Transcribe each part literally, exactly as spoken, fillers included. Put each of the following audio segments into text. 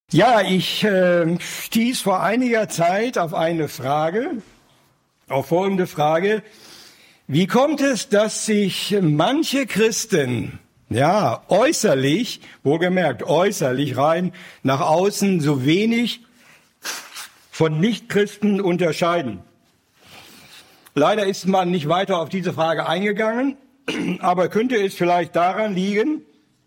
Ja, ich äh, stieß vor einiger Zeit auf eine Frage, auf folgende Frage. Wie kommt es, dass sich manche Christen, ja, äußerlich, wohlgemerkt äußerlich rein nach außen, so wenig von Nichtchristen unterscheiden? Leider ist man nicht weiter auf diese Frage eingegangen, aber könnte es vielleicht daran liegen,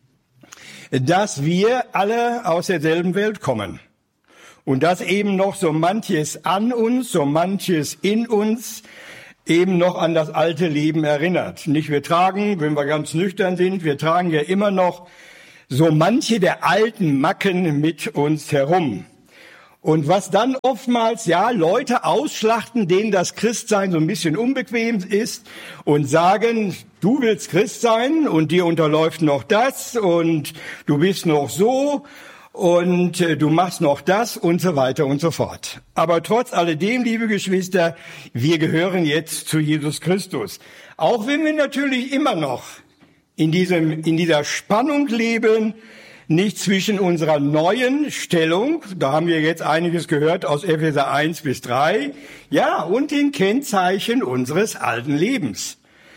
dass wir alle aus derselben Welt kommen und dass eben noch so manches an uns, so manches in uns eben noch an das alte Leben erinnert. Nicht wir tragen, wenn wir ganz nüchtern sind, wir tragen ja immer noch so manche der alten Macken mit uns herum. Und was dann oftmals, ja, Leute ausschlachten, denen das Christsein so ein bisschen unbequem ist und sagen, du willst Christ sein und dir unterläuft noch das und du bist noch so und äh, du machst noch das und so weiter und so fort. Aber trotz alledem, liebe Geschwister, wir gehören jetzt zu Jesus Christus. Auch wenn wir natürlich immer noch in diesem, in dieser Spannung leben, nicht zwischen unserer neuen Stellung, da haben wir jetzt einiges gehört aus Epheser eins bis drei, ja, und den Kennzeichen unseres alten Lebens.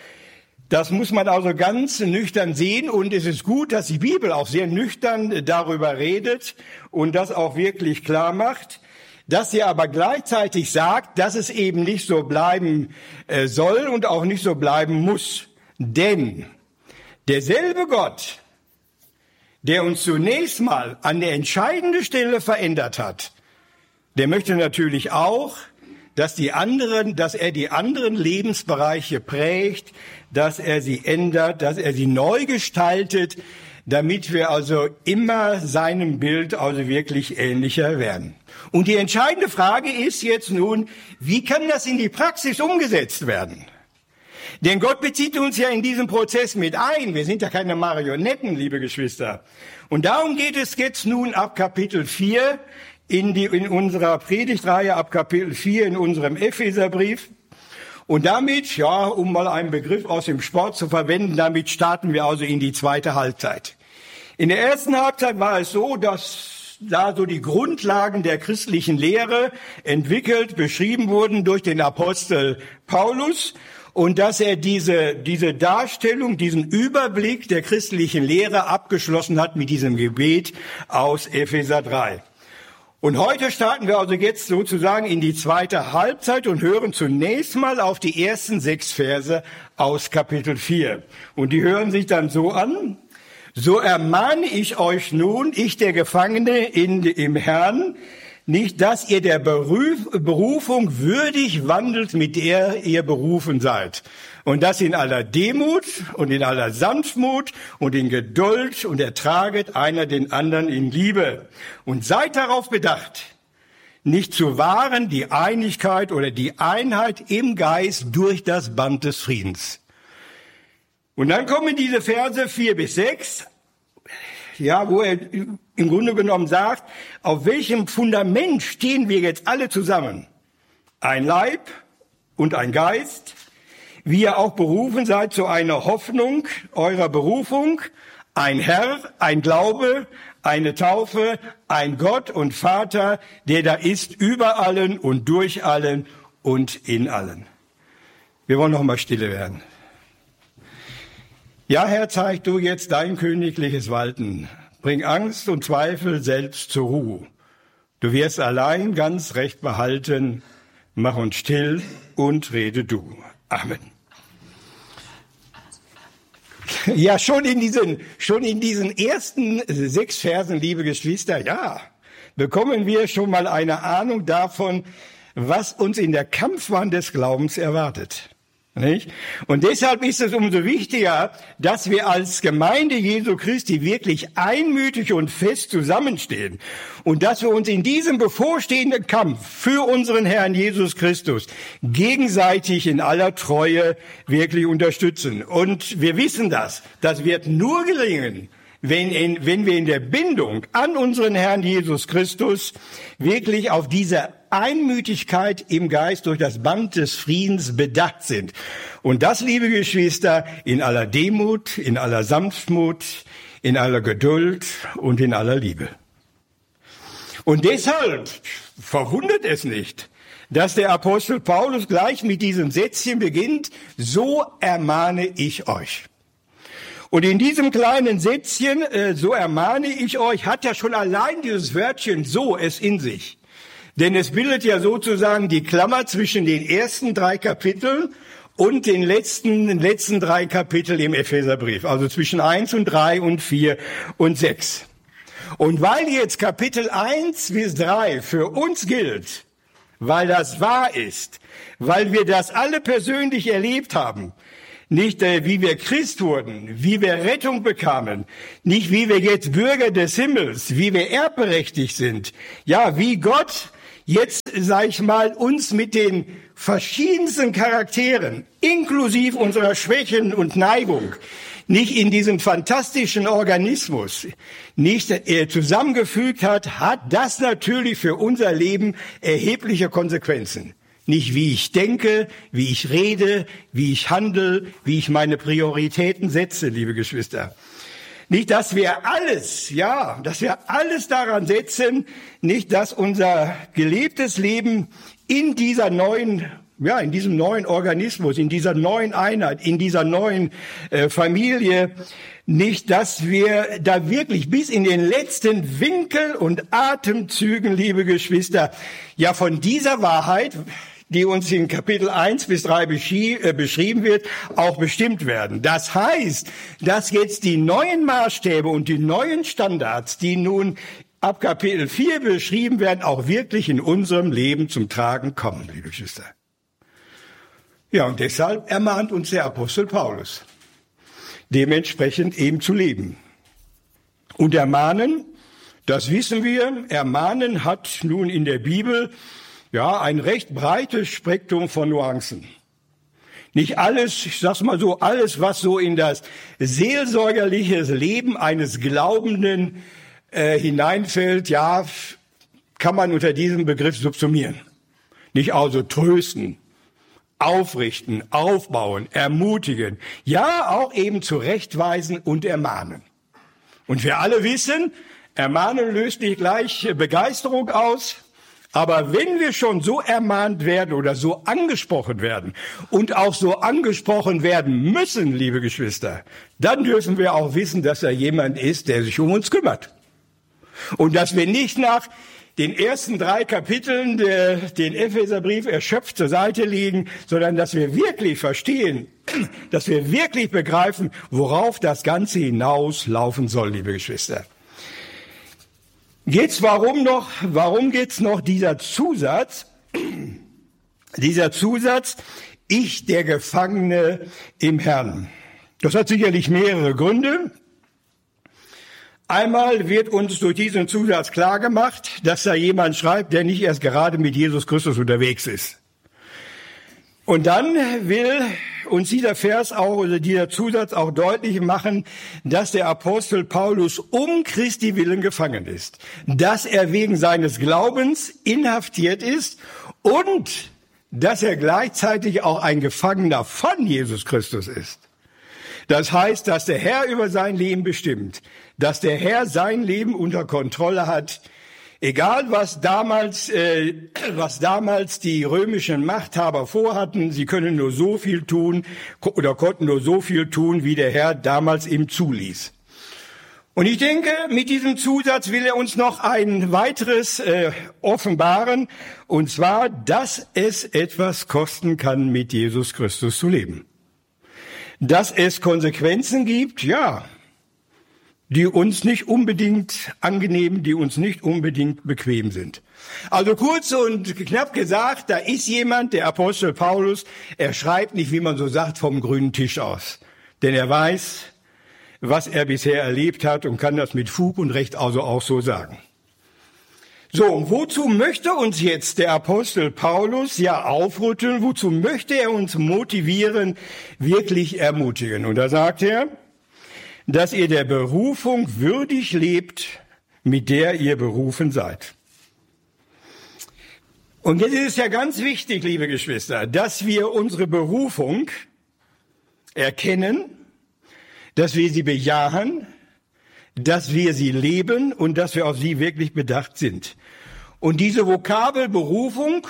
Das muss man also ganz nüchtern sehen und es ist gut, dass die Bibel auch sehr nüchtern darüber redet und das auch wirklich klar macht, dass sie aber gleichzeitig sagt, dass es eben nicht so bleiben soll und auch nicht so bleiben muss. Denn derselbe Gott, der uns zunächst mal an der entscheidenden Stelle verändert hat, der möchte natürlich auch, dass die anderen, dass er die anderen Lebensbereiche prägt, dass er sie ändert, dass er sie neu gestaltet, damit wir also immer seinem Bild also wirklich ähnlicher werden. Und die entscheidende Frage ist jetzt nun, wie kann das in die Praxis umgesetzt werden? Denn Gott bezieht uns ja in diesen Prozess mit ein. Wir sind ja keine Marionetten, liebe Geschwister. Und darum geht es jetzt nun ab Kapitel vier in, die, in unserer Predigtreihe, ab Kapitel vier in unserem Epheserbrief. Und damit, ja, um mal einen Begriff aus dem Sport zu verwenden, damit starten wir also in die zweite Halbzeit. In der ersten Halbzeit war es so, dass da so die Grundlagen der christlichen Lehre entwickelt, beschrieben wurden durch den Apostel Paulus. Und dass er diese, diese Darstellung, diesen Überblick der christlichen Lehre abgeschlossen hat mit diesem Gebet aus Epheser drei. Und heute starten wir also jetzt sozusagen in die zweite Halbzeit und hören zunächst mal auf die ersten sechs Verse aus Kapitel vier. Und die hören sich dann so an: So ermahne ich euch nun, ich der Gefangene in, im Herrn, nicht, dass ihr der Beruf, Berufung würdig wandelt, mit der ihr berufen seid. Und das in aller Demut und in aller Sanftmut und in Geduld und ertraget einer den anderen in Liebe. Und seid darauf bedacht, nicht zu wahren die Einigkeit oder die Einheit im Geist durch das Band des Friedens. Und dann kommen diese Verse vier bis sechs, ja, wo er im Grunde genommen sagt, auf welchem Fundament stehen wir jetzt alle zusammen? Ein Leib und ein Geist, wie ihr auch berufen seid zu einer Hoffnung eurer Berufung, ein Herr, ein Glaube, eine Taufe, ein Gott und Vater, der da ist über allen und durch allen und in allen. Wir wollen noch mal stille werden. Ja, Herr, zeig du jetzt dein königliches Walten. Bring Angst und Zweifel selbst zur Ruhe. Du wirst allein ganz recht behalten. Mach uns still und rede du. Amen. Ja, schon in diesen, schon in diesen ersten sechs Versen, liebe Geschwister, ja, bekommen wir schon mal eine Ahnung davon, was uns in der Kampfbahn des Glaubens erwartet. Nicht? Und deshalb ist es umso wichtiger, dass wir als Gemeinde Jesu Christi wirklich einmütig und fest zusammenstehen und dass wir uns in diesem bevorstehenden Kampf für unseren Herrn Jesus Christus gegenseitig in aller Treue wirklich unterstützen. Und wir wissen das, das wird nur gelingen, wenn, in, wenn wir in der Bindung an unseren Herrn Jesus Christus wirklich auf diese Einmütigkeit im Geist durch das Band des Friedens bedacht sind. Und das, liebe Geschwister, in aller Demut, in aller Sanftmut, in aller Geduld und in aller Liebe. Und deshalb verwundert es nicht, dass der Apostel Paulus gleich mit diesem Sätzchen beginnt, so ermahne ich euch. Und in diesem kleinen Sätzchen, äh, so ermahne ich euch, hat ja schon allein dieses Wörtchen so es in sich. Denn es bildet ja sozusagen die Klammer zwischen den ersten drei Kapiteln und den letzten, den letzten drei Kapiteln im Epheserbrief. Also zwischen eins und drei und vier und sechs. Und weil jetzt Kapitel eins bis drei für uns gilt, weil das wahr ist, weil wir das alle persönlich erlebt haben, nicht äh, wie wir Christ wurden, wie wir Rettung bekamen, nicht wie wir jetzt Bürger des Himmels, wie wir erbberechtigt sind, ja, wie Gott jetzt, sag ich mal, uns mit den verschiedensten Charakteren, inklusive unserer Schwächen und Neigung, nicht in diesen fantastischen Organismus nicht äh, zusammengefügt hat, hat das natürlich für unser Leben erhebliche Konsequenzen. Nicht wie ich denke, wie ich rede, wie ich handle, wie ich meine Prioritäten setze, liebe Geschwister. Nicht, dass wir alles, ja, dass wir alles daran setzen, nicht, dass unser gelebtes Leben in dieser neuen, ja, in diesem neuen Organismus, in dieser neuen Einheit, in dieser neuen äh, Familie, nicht, dass wir da wirklich bis in den letzten Winkel und Atemzügen, liebe Geschwister, ja, von dieser Wahrheit, die uns in Kapitel eins bis drei beschrieben wird, auch bestimmt werden. Das heißt, dass jetzt die neuen Maßstäbe und die neuen Standards, die nun ab Kapitel vier beschrieben werden, auch wirklich in unserem Leben zum Tragen kommen, liebe Geschwister. Ja, und deshalb ermahnt uns der Apostel Paulus, dementsprechend eben zu leben. Und ermahnen, das wissen wir, ermahnen hat nun in der Bibel ja ein recht breites Spektrum von Nuancen. Nicht alles, ich sag's mal so, alles, was so in das seelsorgerliche Leben eines Glaubenden äh, hineinfällt, ja, kann man unter diesem Begriff subsumieren. Nicht also trösten, aufrichten, aufbauen, ermutigen, ja, auch eben zurechtweisen und ermahnen. Und wir alle wissen, ermahnen löst nicht gleich Begeisterung aus, aber wenn wir schon so ermahnt werden oder so angesprochen werden und auch so angesprochen werden müssen, liebe Geschwister, dann dürfen wir auch wissen, dass da jemand ist, der sich um uns kümmert. Und dass wir nicht nach den ersten drei Kapiteln der, den Epheserbrief erschöpft zur Seite legen, sondern dass wir wirklich verstehen, dass wir wirklich begreifen, worauf das Ganze hinauslaufen soll, liebe Geschwister. Jetzt warum noch, warum geht's noch dieser Zusatz, dieser Zusatz, ich der Gefangene im Herrn? Das hat sicherlich mehrere Gründe. Einmal wird uns durch diesen Zusatz klargemacht, dass da jemand schreibt, der nicht erst gerade mit Jesus Christus unterwegs ist. Und dann will uns dieser Vers auch, oder dieser Zusatz auch deutlich machen, dass der Apostel Paulus um Christi willen gefangen ist, dass er wegen seines Glaubens inhaftiert ist und dass er gleichzeitig auch ein Gefangener von Jesus Christus ist. Das heißt, dass der Herr über sein Leben bestimmt, dass der Herr sein Leben unter Kontrolle hat. Egal, was damals, äh, was damals die römischen Machthaber vorhatten, sie können nur so viel tun oder konnten nur so viel tun, wie der Herr damals ihm zuließ. Und ich denke, mit diesem Zusatz will er uns noch ein weiteres äh, offenbaren, und zwar, dass es etwas kosten kann, mit Jesus Christus zu leben. Dass es Konsequenzen gibt, ja, die uns nicht unbedingt angenehm, die uns nicht unbedingt bequem sind. Also kurz und knapp gesagt, da ist jemand, der Apostel Paulus, er schreibt nicht, wie man so sagt, vom grünen Tisch aus. Denn er weiß, was er bisher erlebt hat und kann das mit Fug und Recht also auch so sagen. So, und wozu möchte uns jetzt der Apostel Paulus ja aufrütteln? Wozu möchte er uns motivieren, wirklich ermutigen? Und da sagt er, dass ihr der Berufung würdig lebt, mit der ihr berufen seid. Und jetzt ist es ja ganz wichtig, liebe Geschwister, dass wir unsere Berufung erkennen, dass wir sie bejahen, dass wir sie leben und dass wir auf sie wirklich bedacht sind. Und diese Vokabel Berufung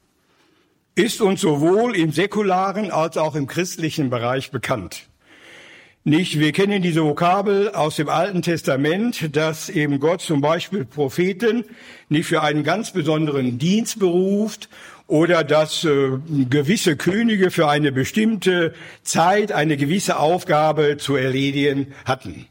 ist uns sowohl im säkularen als auch im christlichen Bereich bekannt. Nicht, wir kennen diese Vokabel aus dem Alten Testament, dass eben Gott zum Beispiel Propheten nicht für einen ganz besonderen Dienst beruft oder dass äh, gewisse Könige für eine bestimmte Zeit eine gewisse Aufgabe zu erledigen hatten.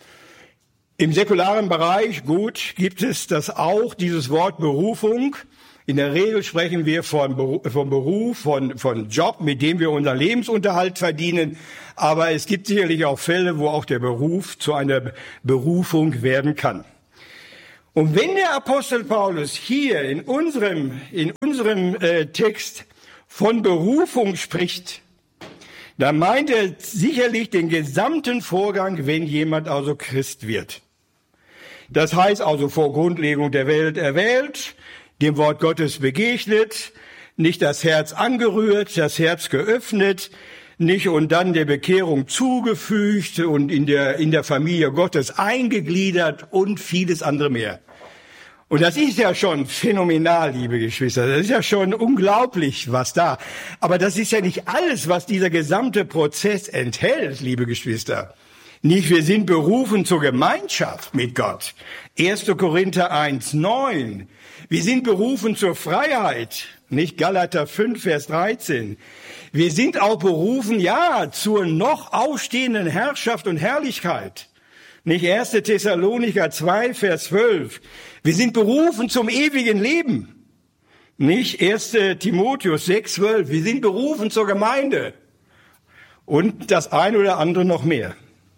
Im säkularen Bereich, gut, gibt es das auch, dieses Wort Berufung. In der Regel sprechen wir von Beruf, von, Beruf, von, von Job, mit dem wir unseren Lebensunterhalt verdienen. Aber es gibt sicherlich auch Fälle, wo auch der Beruf zu einer Berufung werden kann. Und wenn der Apostel Paulus hier in unserem, in unserem äh, Text von Berufung spricht, dann meint er sicherlich den gesamten Vorgang, wenn jemand also Christ wird. Das heißt also vor Grundlegung der Welt erwählt, dem Wort Gottes begegnet, nicht das Herz angerührt, das Herz geöffnet, nicht und dann der Bekehrung zugefügt und in der, in der Familie Gottes eingegliedert und vieles andere mehr. Und das ist ja schon phänomenal, liebe Geschwister. Das ist ja schon unglaublich, was da. Aber das ist ja nicht alles, was dieser gesamte Prozess enthält, liebe Geschwister. Nicht, wir sind berufen zur Gemeinschaft mit Gott. erster Korinther eins neun. Wir sind berufen zur Freiheit. Nicht Galater fünf, Vers dreizehn. Wir sind auch berufen, ja, zur noch ausstehenden Herrschaft und Herrlichkeit. Nicht erster Thessalonicher zwei, Vers zwölf. Wir sind berufen zum ewigen Leben. Nicht erster Timotheus sechs, zwölf. Wir sind berufen zur Gemeinde. Und das ein oder andere noch mehr.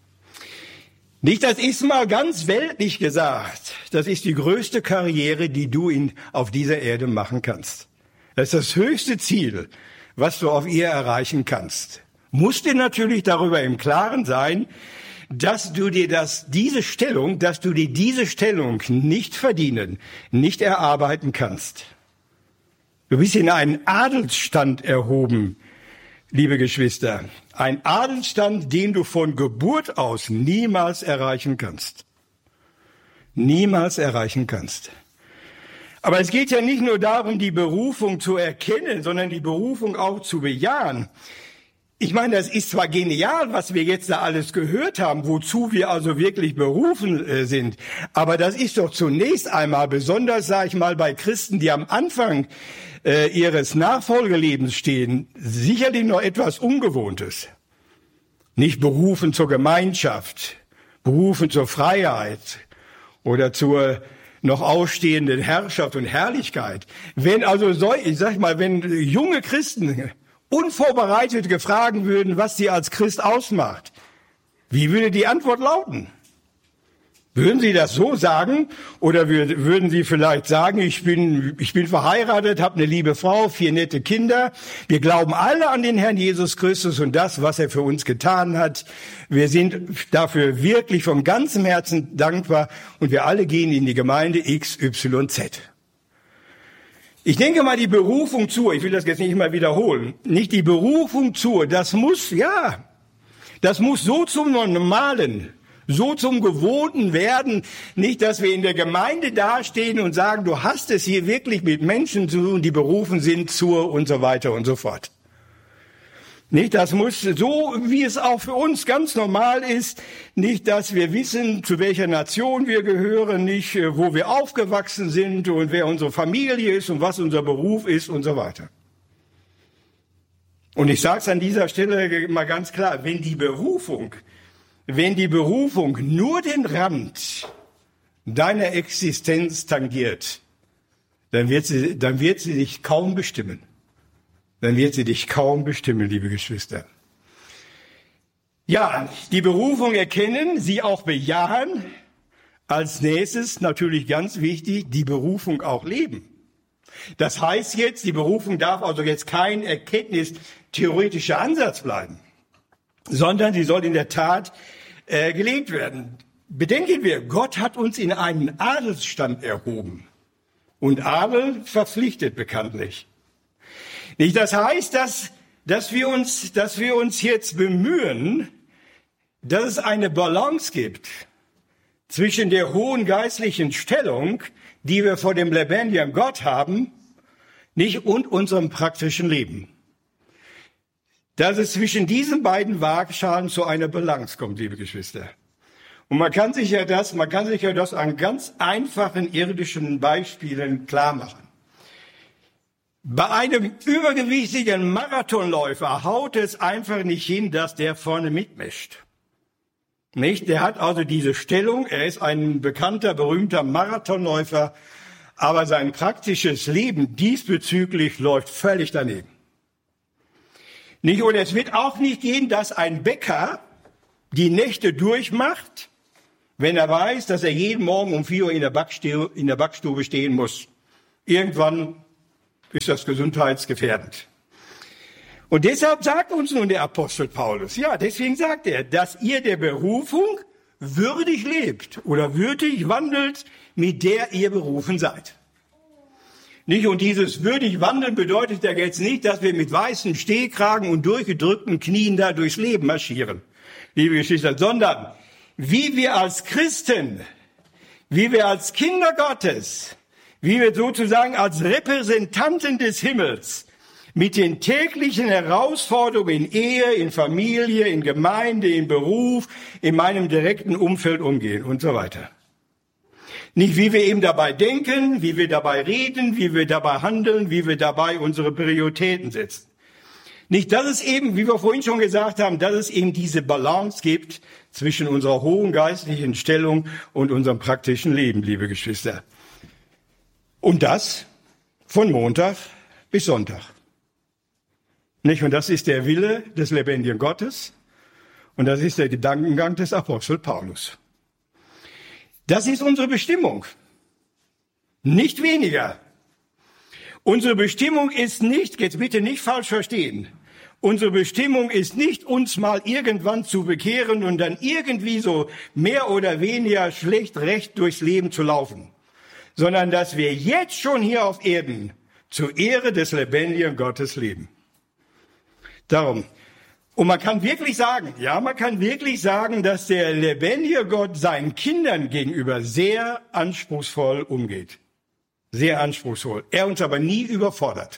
Nicht, das ist mal ganz weltlich gesagt. Das ist die größte Karriere, die du in, auf dieser Erde machen kannst. Das ist das höchste Ziel, was du auf ihr erreichen kannst. Musst dir natürlich darüber im Klaren sein, dass du dir das, diese Stellung, dass du dir diese Stellung nicht verdienen, nicht erarbeiten kannst. Du bist in einen Adelsstand erhoben, liebe Geschwister. Ein Adelsstand, den du von Geburt aus niemals erreichen kannst. Niemals erreichen kannst. Aber es geht ja nicht nur darum, die Berufung zu erkennen, sondern die Berufung auch zu bejahen. Ich meine, das ist zwar genial, was wir jetzt da alles gehört haben, wozu wir also wirklich berufen äh, sind, aber das ist doch zunächst einmal besonders, sage ich mal, bei Christen, die am Anfang äh, ihres Nachfolgelebens stehen, sicherlich noch etwas Ungewohntes. Nicht berufen zur Gemeinschaft, berufen zur Freiheit oder zur noch ausstehenden Herrschaft und Herrlichkeit. Wenn also, so, ich sag mal, wenn junge Christen unvorbereitet gefragt würden, was sie als Christ ausmacht, wie würde die Antwort lauten? Würden sie das so sagen oder würden sie vielleicht sagen, ich bin, ich bin verheiratet, habe eine liebe Frau, vier nette Kinder. Wir glauben alle an den Herrn Jesus Christus und das, was er für uns getan hat. Wir sind dafür wirklich von ganzem Herzen dankbar und wir alle gehen in die Gemeinde X Y Z. Ich denke mal, die Berufung zur, ich will das jetzt nicht mal wiederholen, nicht die Berufung zur, das muss, ja, das muss so zum Normalen, so zum Gewohnten werden, nicht, dass wir in der Gemeinde dastehen und sagen, du hast es hier wirklich mit Menschen zu tun, die berufen sind zur und so weiter und so fort. Nicht, das muss so, wie es auch für uns ganz normal ist, nicht, dass wir wissen, zu welcher Nation wir gehören, nicht, wo wir aufgewachsen sind und wer unsere Familie ist und was unser Beruf ist und so weiter. Und ich sage es an dieser Stelle mal ganz klar, wenn die Berufung, wenn die Berufung nur den Rand deiner Existenz tangiert, dann wird sie, dann wird sie dich kaum bestimmen. Dann wird sie dich kaum bestimmen, liebe Geschwister. Ja, die Berufung erkennen, sie auch bejahen. Als nächstes, natürlich ganz wichtig, die Berufung auch leben. Das heißt jetzt, die Berufung darf also jetzt kein erkenntnistheoretischer Ansatz bleiben, sondern sie soll in der Tat äh, gelebt werden. Bedenken wir, Gott hat uns in einen Adelsstand erhoben. Und Adel verpflichtet bekanntlich. Nicht, das heißt, dass, dass wir uns, dass wir uns jetzt bemühen, dass es eine Balance gibt zwischen der hohen geistlichen Stellung, die wir vor dem lebendigen Gott haben, nicht und unserem praktischen Leben. Dass es zwischen diesen beiden Waagschalen zu einer Balance kommt, liebe Geschwister. Und man kann sich ja das, man kann sich ja das an ganz einfachen irdischen Beispielen klar machen. Bei einem übergewichtigen Marathonläufer haut es einfach nicht hin, dass der vorne mitmischt. Nicht? Der hat also diese Stellung, er ist ein bekannter, berühmter Marathonläufer, aber sein praktisches Leben diesbezüglich läuft völlig daneben. Nicht? Und es wird auch nicht gehen, dass ein Bäcker die Nächte durchmacht, wenn er weiß, dass er jeden Morgen um vier Uhr in der Backstube, in der Backstube stehen muss. Irgendwann ist das gesundheitsgefährdend. Und deshalb sagt uns nun der Apostel Paulus, ja, deswegen sagt er, dass ihr der Berufung würdig lebt oder würdig wandelt, mit der ihr berufen seid. Nicht? Und dieses würdig wandeln bedeutet ja jetzt nicht, dass wir mit weißen Stehkragen und durchgedrückten Knien da durchs Leben marschieren, liebe Geschwister, sondern wie wir als Christen, wie wir als Kinder Gottes, wie wir sozusagen als Repräsentanten des Himmels mit den täglichen Herausforderungen in Ehe, in Familie, in Gemeinde, in Beruf, in meinem direkten Umfeld umgehen und so weiter. Nicht wie wir eben dabei denken, wie wir dabei reden, wie wir dabei handeln, wie wir dabei unsere Prioritäten setzen. Nicht, dass es eben, wie wir vorhin schon gesagt haben, dass es eben diese Balance gibt zwischen unserer hohen geistlichen Stellung und unserem praktischen Leben, liebe Geschwister. Und das von Montag bis Sonntag. Nicht? Und das ist der Wille des lebendigen Gottes. Und das ist der Gedankengang des Apostel Paulus. Das ist unsere Bestimmung. Nicht weniger. Unsere Bestimmung ist nicht, jetzt bitte nicht falsch verstehen, unsere Bestimmung ist nicht, uns mal irgendwann zu bekehren und dann irgendwie so mehr oder weniger schlecht recht durchs Leben zu laufen, sondern dass wir jetzt schon hier auf Erden zur Ehre des lebendigen Gottes leben. Darum, und man kann wirklich sagen, ja, man kann wirklich sagen, dass der lebendige Gott seinen Kindern gegenüber sehr anspruchsvoll umgeht. Sehr anspruchsvoll. Er uns aber nie überfordert.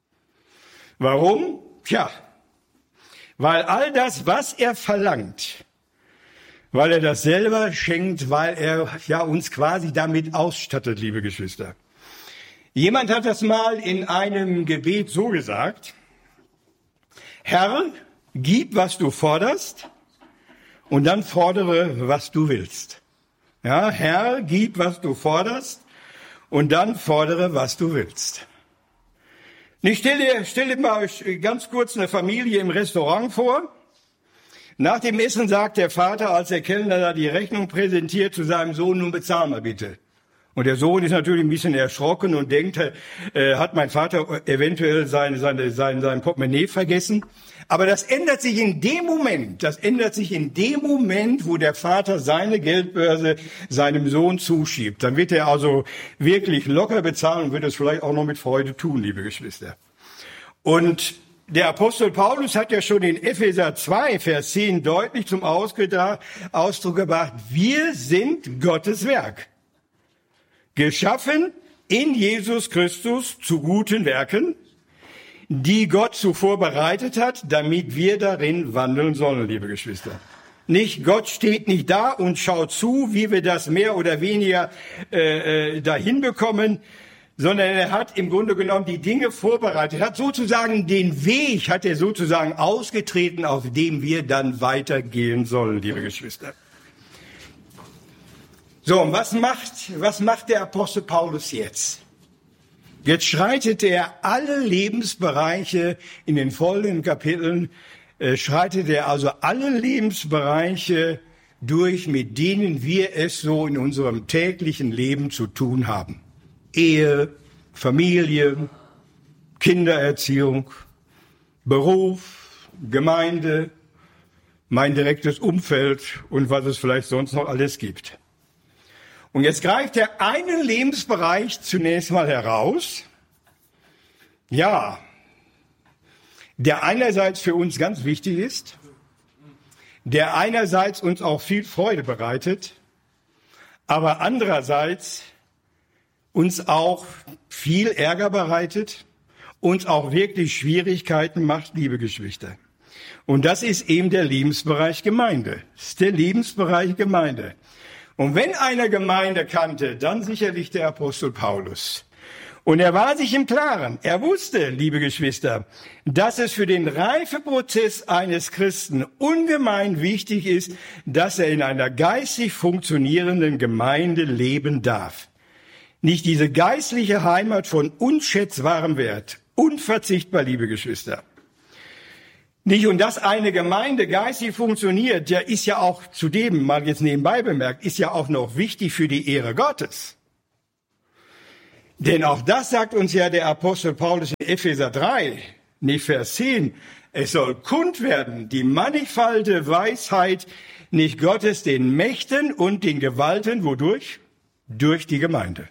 Warum? Tja, weil all das, was er verlangt, weil er das selber schenkt, weil er ja uns quasi damit ausstattet, liebe Geschwister. Jemand hat das mal in einem Gebet so gesagt: Herr, gib, was du forderst, und dann fordere, was du willst. Ja, Herr, gib, was du forderst, und dann fordere, was du willst. Ich stelle, stelle mal ganz kurz eine Familie im Restaurant vor. Nach dem Essen sagt der Vater, als der Kellner da die Rechnung präsentiert, zu seinem Sohn: Nun bezahl mal bitte. Und der Sohn ist natürlich ein bisschen erschrocken und denkt, äh, hat mein Vater eventuell sein, sein, sein, sein Portemonnaie vergessen. Aber das ändert sich in dem Moment, das ändert sich in dem Moment, wo der Vater seine Geldbörse seinem Sohn zuschiebt. Dann wird er also wirklich locker bezahlen und wird es vielleicht auch noch mit Freude tun, liebe Geschwister. Und der Apostel Paulus hat ja schon in Epheser zwei, Vers zehn deutlich zum Ausdruck gebracht: Wir sind Gottes Werk, geschaffen in Jesus Christus zu guten Werken, die Gott zuvor bereitet hat, damit wir darin wandeln sollen, liebe Geschwister. Nicht, Gott steht nicht da und schaut zu, wie wir das mehr oder weniger äh, äh, dahin bekommen, sondern er hat im Grunde genommen die Dinge vorbereitet, hat sozusagen den Weg, hat er sozusagen ausgetreten, auf dem wir dann weitergehen sollen, liebe Geschwister. So, und was macht, was macht der Apostel Paulus jetzt? Jetzt schreitet er alle Lebensbereiche in den folgenden Kapiteln, äh, schreitet er also alle Lebensbereiche durch, mit denen wir es so in unserem täglichen Leben zu tun haben. Ehe, Familie, Kindererziehung, Beruf, Gemeinde, mein direktes Umfeld und was es vielleicht sonst noch alles gibt. Und jetzt greift er einen Lebensbereich zunächst mal heraus, ja, der einerseits für uns ganz wichtig ist, der einerseits uns auch viel Freude bereitet, aber andererseits uns auch viel Ärger bereitet, uns auch wirklich Schwierigkeiten macht, liebe Geschwister. Und das ist eben der Lebensbereich Gemeinde. Das ist der Lebensbereich Gemeinde. Und wenn einer Gemeinde kannte, dann sicherlich der Apostel Paulus. Und er war sich im Klaren. Er wusste, liebe Geschwister, dass es für den Reifeprozess eines Christen ungemein wichtig ist, dass er in einer geistig funktionierenden Gemeinde leben darf. Nicht diese geistliche Heimat von unschätzbarem Wert, unverzichtbar, liebe Geschwister. Nicht, und dass eine Gemeinde geistig funktioniert, ja, ist ja auch zudem, mal jetzt nebenbei bemerkt, ist ja auch noch wichtig für die Ehre Gottes. Denn auch das sagt uns ja der Apostel Paulus in Epheser drei, nicht Vers zehn. Es soll kund werden, die mannigfalte Weisheit nicht Gottes den Mächten und den Gewalten, wodurch? Durch die Gemeinde.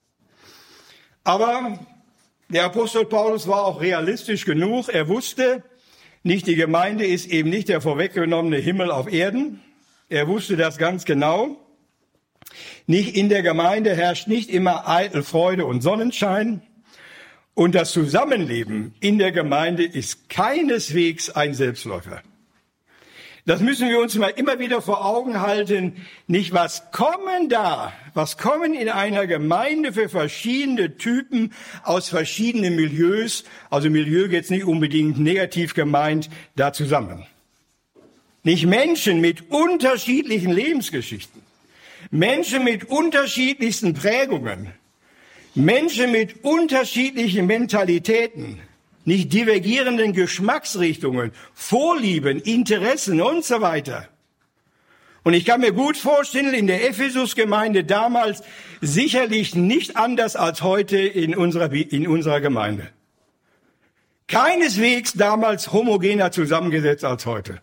Aber der Apostel Paulus war auch realistisch genug. Er wusste, nicht die Gemeinde ist eben nicht der vorweggenommene Himmel auf Erden. Er wusste das ganz genau. Nicht in der Gemeinde herrscht nicht immer eitel Freude und Sonnenschein. Und das Zusammenleben in der Gemeinde ist keineswegs ein Selbstläufer. Das müssen wir uns mal immer wieder vor Augen halten. Nicht, was kommen da, was kommen in einer Gemeinde für verschiedene Typen aus verschiedenen Milieus, also Milieu jetzt nicht unbedingt negativ gemeint, da zusammen. Nicht Menschen mit unterschiedlichen Lebensgeschichten, Menschen mit unterschiedlichsten Prägungen, Menschen mit unterschiedlichen Mentalitäten, nicht divergierenden Geschmacksrichtungen, Vorlieben, Interessen und so weiter. Und ich kann mir gut vorstellen, in der Ephesus-Gemeinde damals sicherlich nicht anders als heute in unserer, in unserer Gemeinde. Keineswegs damals homogener zusammengesetzt als heute.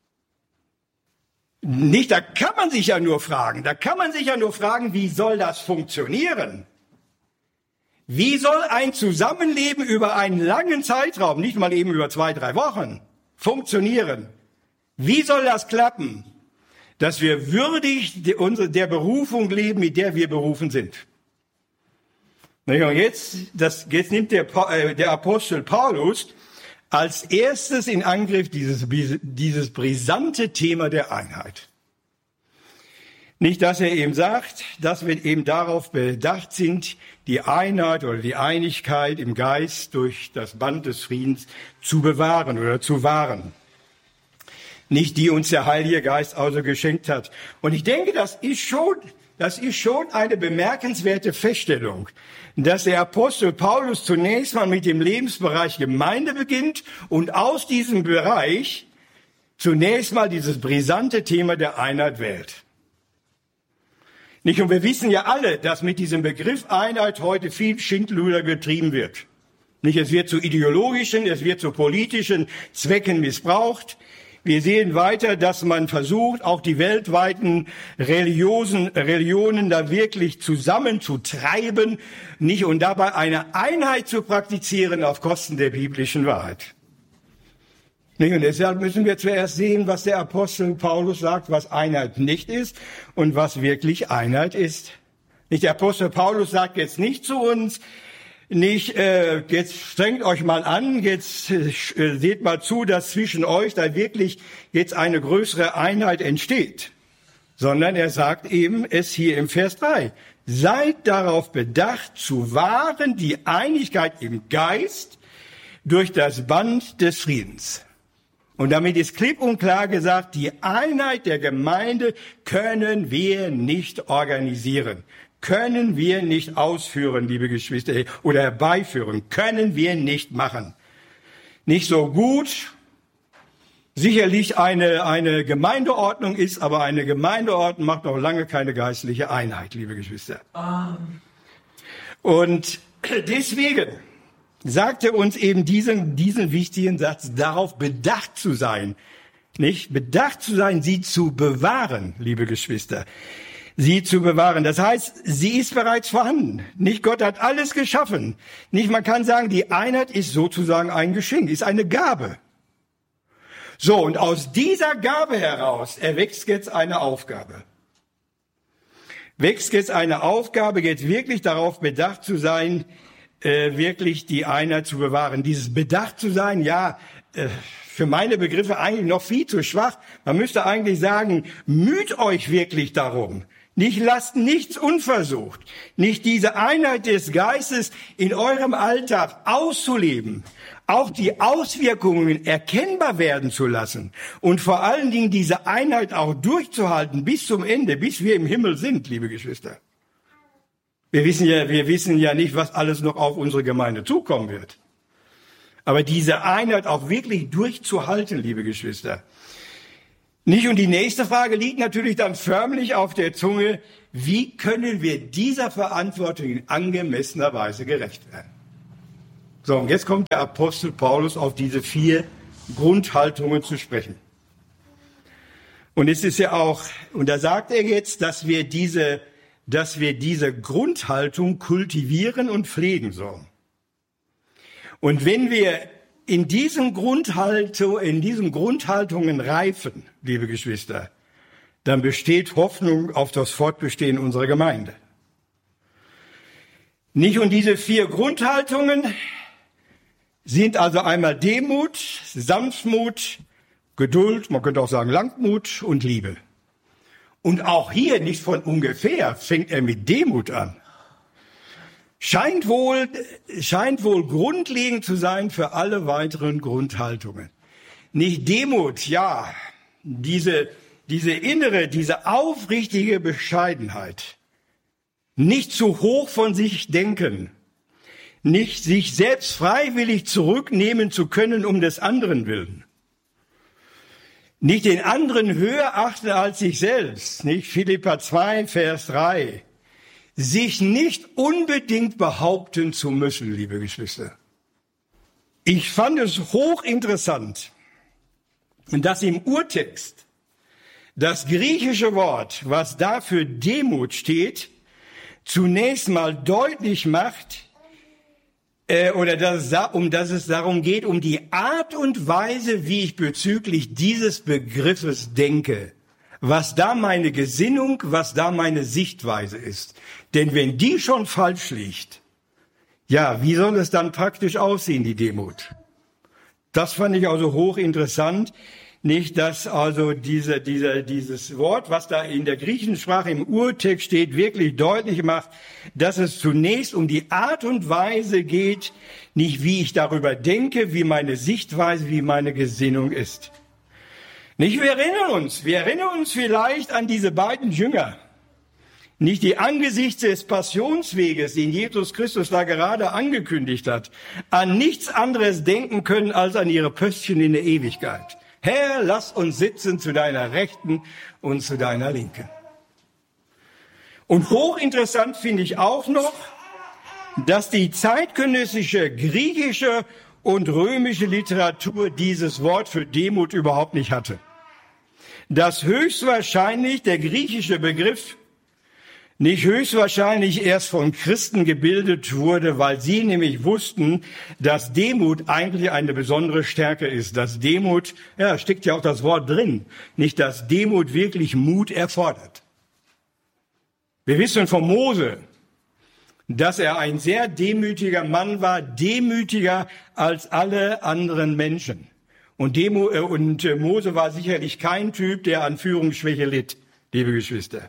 Nicht, da kann man sich ja nur fragen, da kann man sich ja nur fragen, wie soll das funktionieren? Wie soll ein Zusammenleben über einen langen Zeitraum, nicht mal eben über zwei, drei Wochen, funktionieren? Wie soll das klappen, dass wir würdig der Berufung leben, mit der wir berufen sind? Und jetzt, das, jetzt nimmt der, der Apostel Paulus als erstes in Angriff dieses, dieses brisante Thema der Einheit. Nicht, dass er eben sagt, dass wir eben darauf bedacht sind, die Einheit oder die Einigkeit im Geist durch das Band des Friedens zu bewahren oder zu wahren. Nicht, die uns der Heilige Geist also geschenkt hat. Und ich denke, das ist schon, das ist schon eine bemerkenswerte Feststellung, dass der Apostel Paulus zunächst mal mit dem Lebensbereich Gemeinde beginnt und aus diesem Bereich zunächst mal dieses brisante Thema der Einheit wählt. Nicht, und wir wissen ja alle, dass mit diesem Begriff Einheit heute viel Schindluder getrieben wird. Nicht, es wird zu ideologischen, es wird zu politischen Zwecken missbraucht. Wir sehen weiter, dass man versucht, auch die weltweiten religiösen Religionen da wirklich zusammenzutreiben, nicht, und dabei eine Einheit zu praktizieren auf Kosten der biblischen Wahrheit. Nicht, und deshalb müssen wir zuerst sehen, was der Apostel Paulus sagt, was Einheit nicht ist und was wirklich Einheit ist. Nicht, der Apostel Paulus sagt jetzt nicht zu uns, nicht, äh, jetzt strengt euch mal an, jetzt äh, seht mal zu, dass zwischen euch da wirklich jetzt eine größere Einheit entsteht. Sondern er sagt eben es hier im Vers drei. Seid darauf bedacht, zu wahren die Einigkeit im Geist durch das Band des Friedens. Und damit ist klipp und klar gesagt, die Einheit der Gemeinde können wir nicht organisieren. Können wir nicht ausführen, liebe Geschwister, oder herbeiführen, können wir nicht machen. Nicht so gut, sicherlich eine, eine Gemeindeordnung ist, aber eine Gemeindeordnung macht noch lange keine geistliche Einheit, liebe Geschwister. Amen. Und deswegen sagt er uns eben diesen, diesen wichtigen Satz, darauf bedacht zu sein, nicht? Bedacht zu sein, sie zu bewahren, liebe Geschwister. Sie zu bewahren. Das heißt, sie ist bereits vorhanden. Nicht, Gott hat alles geschaffen. Nicht, man kann sagen, die Einheit ist sozusagen ein Geschenk, ist eine Gabe. So, und aus dieser Gabe heraus erwächst jetzt eine Aufgabe. wächst jetzt eine Aufgabe, jetzt wirklich darauf bedacht zu sein, äh, wirklich die Einheit zu bewahren. Dieses bedacht zu sein, ja, äh, für meine Begriffe eigentlich noch viel zu schwach. Man müsste eigentlich sagen, müht euch wirklich darum. Nicht lasst nichts unversucht. Nicht diese Einheit des Geistes in eurem Alltag auszuleben. Auch die Auswirkungen erkennbar werden zu lassen. Und vor allen Dingen diese Einheit auch durchzuhalten bis zum Ende, bis wir im Himmel sind, liebe Geschwister. Wir wissen ja, wir wissen ja nicht, was alles noch auf unsere Gemeinde zukommen wird. Aber diese Einheit auch wirklich durchzuhalten, liebe Geschwister. Nicht? Und die nächste Frage liegt natürlich dann förmlich auf der Zunge. Wie können wir dieser Verantwortung in angemessener Weise gerecht werden? So, und jetzt kommt der Apostel Paulus auf diese vier Grundhaltungen zu sprechen. Und es ist ja auch, und da sagt er jetzt, dass wir diese, dass wir diese Grundhaltung kultivieren und pflegen sollen. Und wenn wir in diesen Grundhaltung, in diesen Grundhaltungen reifen, liebe Geschwister, dann besteht Hoffnung auf das Fortbestehen unserer Gemeinde. Nicht? Und diese vier Grundhaltungen sind also einmal Demut, Sanftmut, Geduld, man könnte auch sagen Langmut und Liebe. Und auch hier nicht von ungefähr fängt er mit Demut an. Scheint wohl, scheint wohl grundlegend zu sein für alle weiteren Grundhaltungen. Nicht Demut, ja, diese, diese innere, diese aufrichtige Bescheidenheit. Nicht zu hoch von sich denken. Nicht sich selbst freiwillig zurücknehmen zu können um des anderen willen. Nicht den anderen höher achten als sich selbst. Nicht Philipper zwei, Vers drei. Sich nicht unbedingt behaupten zu müssen, liebe Geschwister. Ich fand es hochinteressant, dass im Urtext das griechische Wort, was da für Demut steht, zunächst mal deutlich macht, äh, oder dass, um dass es darum geht, um die Art und Weise, wie ich bezüglich dieses Begriffes denke. Was da meine Gesinnung, was da meine Sichtweise ist. Denn wenn die schon falsch liegt, ja, wie soll es dann praktisch aussehen, die Demut? Das fand ich also hochinteressant. Nicht, dass also diese, diese, dieses Wort, was da in der griechischen Sprache im Urtext steht, wirklich deutlich macht, dass es zunächst um die Art und Weise geht, nicht wie ich darüber denke, wie meine Sichtweise, wie meine Gesinnung ist. Nicht, wir erinnern uns, wir erinnern uns vielleicht an diese beiden Jünger. Nicht, die angesichts des Passionsweges, den Jesus Christus da gerade angekündigt hat, an nichts anderes denken können als an ihre Pöstchen in der Ewigkeit. Herr, lass uns sitzen zu deiner Rechten und zu deiner Linken. Und hochinteressant finde ich auch noch, dass die zeitgenössische griechische und römische Literatur dieses Wort für Demut überhaupt nicht hatte. Dass höchstwahrscheinlich der griechische Begriff nicht höchstwahrscheinlich erst von Christen gebildet wurde, weil sie nämlich wussten, dass Demut eigentlich eine besondere Stärke ist. Dass Demut, ja, steckt ja auch das Wort drin, nicht, dass Demut wirklich Mut erfordert. Wir wissen von Mose, dass er ein sehr demütiger Mann war, demütiger als alle anderen Menschen. Und, Demo, äh, und äh, Mose war sicherlich kein Typ, der an Führungsschwäche litt, liebe Geschwister.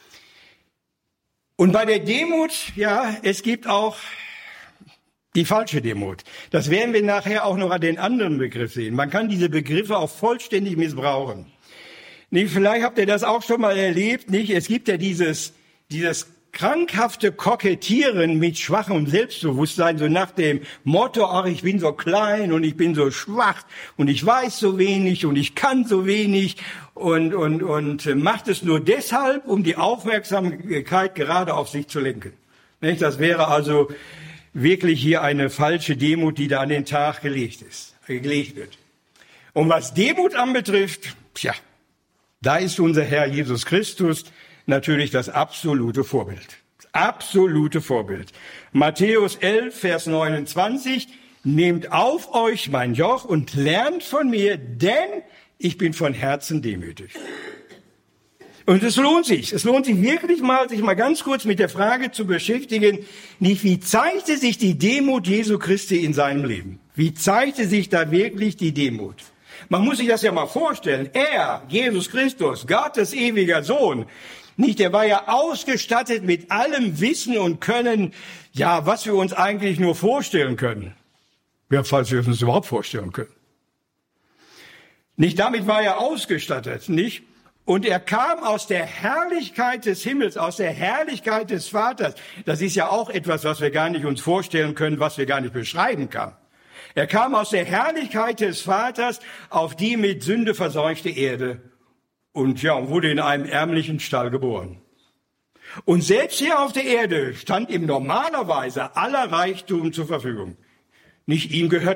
Und bei der Demut, ja, es gibt auch die falsche Demut. Das werden wir nachher auch noch an den anderen Begriff sehen. Man kann diese Begriffe auch vollständig missbrauchen. Nicht, vielleicht habt ihr das auch schon mal erlebt, nicht? Es gibt ja dieses, dieses krankhafte Kokettieren mit schwachem Selbstbewusstsein, so nach dem Motto, ach, ich bin so klein und ich bin so schwach und ich weiß so wenig und ich kann so wenig und, und, und macht es nur deshalb, um die Aufmerksamkeit gerade auf sich zu lenken. Nicht? Das wäre also wirklich hier eine falsche Demut, die da an den Tag gelegt ist, gelegt wird. Und was Demut anbetrifft, tja, da ist unser Herr Jesus Christus natürlich das absolute Vorbild. Das absolute Vorbild. Matthäus elf, Vers neunundzwanzig. Nehmt auf euch mein Joch und lernt von mir, denn ich bin von Herzen demütig. Und es lohnt sich. Es lohnt sich wirklich mal, sich mal ganz kurz mit der Frage zu beschäftigen, nicht wie zeigte sich die Demut Jesu Christi in seinem Leben? Wie zeigte sich da wirklich die Demut? Man muss sich das ja mal vorstellen. Er, Jesus Christus, Gottes ewiger Sohn, nicht, der war ja ausgestattet mit allem Wissen und Können, ja, was wir uns eigentlich nur vorstellen können. Ja, falls wir uns überhaupt vorstellen können. Nicht, damit war er ausgestattet, nicht? Und er kam aus der Herrlichkeit des Himmels, aus der Herrlichkeit des Vaters. Das ist ja auch etwas, was wir gar nicht uns vorstellen können, was wir gar nicht beschreiben können. Er kam aus der Herrlichkeit des Vaters auf die mit Sünde verseuchte Erde und ja, wurde in einem ärmlichen Stall geboren. Und selbst hier auf der Erde stand ihm normalerweise aller Reichtum zur Verfügung. Nicht ihm gehört